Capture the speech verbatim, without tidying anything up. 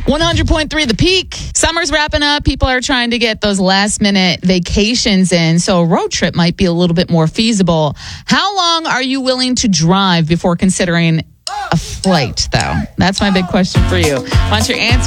one hundred point three The Peak. Summer's wrapping up. People are trying to get those last minute vacations in, so a road trip might be a little bit more feasible. How long are you willing to drive before considering a flight, though? That's my big question for you. Why don't you answer?